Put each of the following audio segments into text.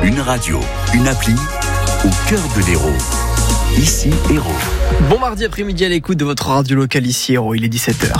Une radio, une appli, au cœur de l'Hérault. Ici, Hérault. Bon mardi après-midi à l'écoute de votre radio locale ici, Hérault. Il est 17h.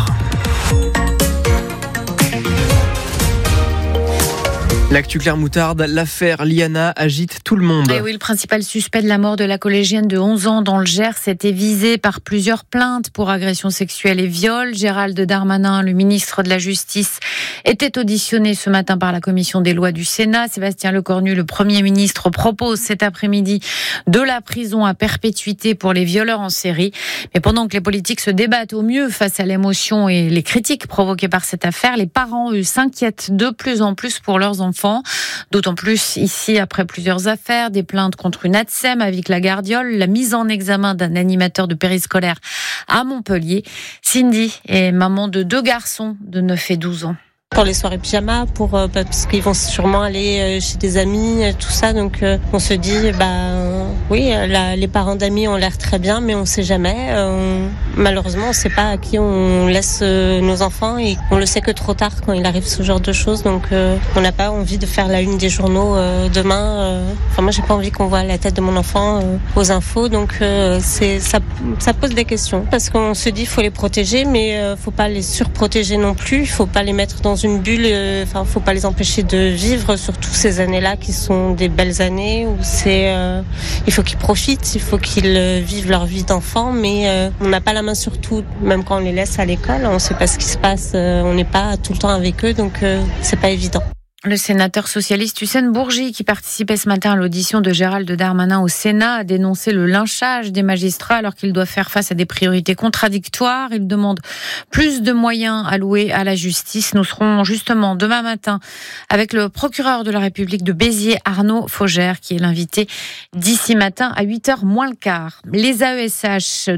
L'actu Claire Moutarde, l'affaire Liana agite tout le monde. Et oui, le principal suspect de la mort de la collégienne de 11 ans dans le Gers était visé par plusieurs plaintes pour agression sexuelle et viol. Gérald Darmanin, le ministre de la Justice, était auditionné ce matin par la commission des lois du Sénat. Sébastien Lecornu, le Premier ministre, propose cet après-midi de la prison à perpétuité pour les violeurs en série. Mais pendant que les politiques se débattent au mieux face à l'émotion et les critiques provoquées par cette affaire, les parents, eux, s'inquiètent de plus en plus pour leurs enfants. D'autant plus ici, après plusieurs affaires, des plaintes contre une ATSEM avec la Gardiole, la mise en examen d'un animateur de périscolaire à Montpellier. Cindy est maman de 2 garçons de 9 et 12 ans. Pour les soirées pyjama, parce qu'ils vont sûrement aller chez des amis, tout ça. Donc on se dit, oui, les parents d'amis ont l'air très bien, mais on ne sait jamais. Malheureusement, on ne sait pas à qui on laisse nos enfants et on le sait que trop tard quand il arrive ce genre de choses. Donc on n'a pas envie de faire la une des journaux demain. Moi, j'ai pas envie qu'on voit la tête de mon enfant aux infos. Donc ça pose des questions parce qu'on se dit, il faut les protéger, mais faut pas les surprotéger non plus. Il faut pas les mettre dans une bulle, faut pas les empêcher de vivre, surtout ces années-là qui sont des belles années où il faut qu'ils profitent, il faut qu'ils vivent leur vie d'enfant, mais on n'a pas la main sur tout, même quand on les laisse à l'école, on sait pas ce qui se passe, on n'est pas tout le temps avec eux, donc c'est pas évident. Le sénateur socialiste Hussein Bourgi, qui participait ce matin à l'audition de Gérald Darmanin au Sénat, a dénoncé le lynchage des magistrats alors qu'ils doivent faire face à des priorités contradictoires. Il demande plus de moyens alloués à la justice. Nous serons justement demain matin avec le procureur de la République de Béziers, Arnaud Faugère, qui est l'invité d'ici matin à 8h moins le quart. Les AESH sont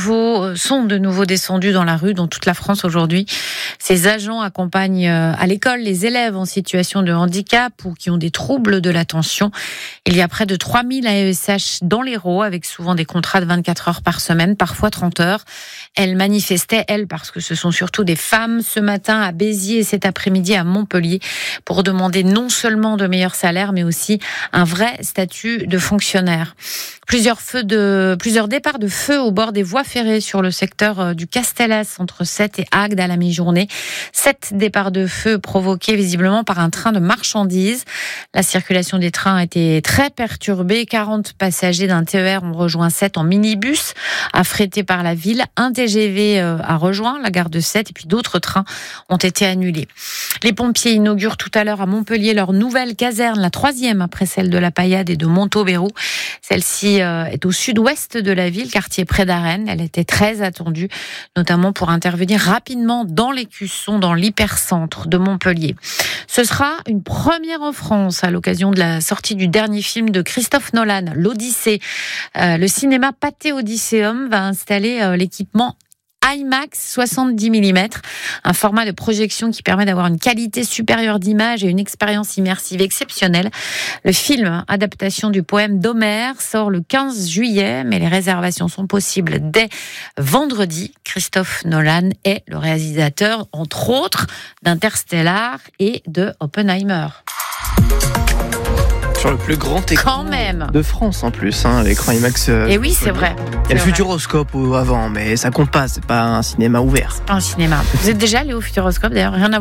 de nouveau descendus dans la rue dans toute la France aujourd'hui. Ces agents accompagnent à l'école les élèves en situation de handicap ou qui ont des troubles de l'attention. Il y a près de 3000 AESH dans l'Hérault avec souvent des contrats de 24 heures par semaine, parfois 30 heures. Elles manifestaient, parce que ce sont surtout des femmes, ce matin à Béziers et cet après-midi à Montpellier pour demander non seulement de meilleurs salaires mais aussi un vrai statut de fonctionnaire. Plusieurs départs de feu au bord des voies ferrées sur le secteur du Castellas entre Sète et Agde à la mi-journée. 7 départs de feu provoqués visiblement par un train de marchandises. La circulation des trains a été très perturbée. 40 passagers d'un TER ont rejoint Sète en minibus affrété par la ville. Un TGV a rejoint la gare de Sète et puis d'autres trains ont été annulés. Les pompiers inaugurent tout à l'heure à Montpellier leur nouvelle caserne, la 3e après celle de la Paillade et de Montauberou. Celle-ci est au sud-ouest de la ville, quartier près d'Arène. Elle était très attendue, notamment pour intervenir rapidement dans les Cussons, dans l'hypercentre de Montpellier. Ce sera une première en France à l'occasion de la sortie du dernier film de Christophe Nolan, l'Odyssée. Le cinéma Pathé Odysseum va installer l'équipement IMAX 70 mm, un format de projection qui permet d'avoir une qualité supérieure d'image et une expérience immersive exceptionnelle. Le film, adaptation du poème d'Homère, sort le 15 juillet, mais les réservations sont possibles dès vendredi. Christophe Nolan est le réalisateur, entre autres, d'Interstellar et de Oppenheimer. Sur le plus grand écran de France en plus, l'écran IMAX. Et oui, c'est vrai. Il y a le Futuroscope avant, mais ça compte pas, c'est pas un cinéma ouvert. C'est pas un cinéma. Vous êtes déjà allé au Futuroscope d'ailleurs, rien à